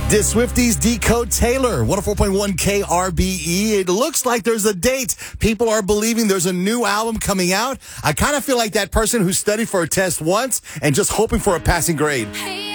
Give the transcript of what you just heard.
The Swifties decode Taylor, 104.1 KRBE. It looks like there's a date. People are believing there's a new album coming out. I kind of feel like that person who studied for a test once and just hoping for a passing grade.